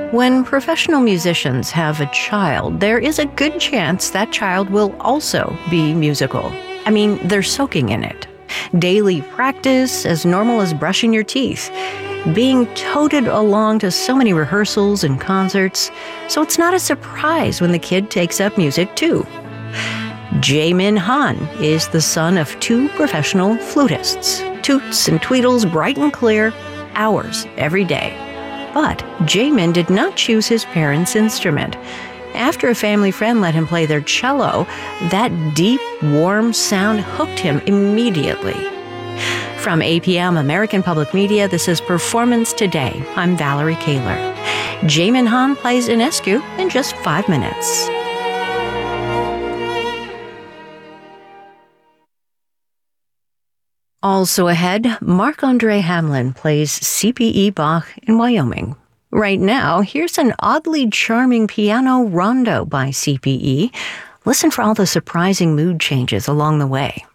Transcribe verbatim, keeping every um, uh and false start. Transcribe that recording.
When professional musicians have a child, there is a good chance that child will also be musical. I mean, they're soaking in it. Daily practice, as normal as brushing your teeth. Being toted along to so many rehearsals and concerts, so it's not a surprise when the kid takes up music too. Jae-min Han is the son of two professional flutists. Toots and tweedles bright and clear, hours every day. But Jae-min did not choose his parents' instrument. After a family friend let him play their cello, that deep, warm sound hooked him immediately. From A P M American Public Media, this is Performance Today. I'm Valerie Kaler. Jae-min Han plays Enescu in just five minutes. Also ahead, Marc-Andre Hamelin plays C P E Bach in Wyoming. Right now, here's an oddly charming piano rondo by C P E. Listen for all the surprising mood changes along the way.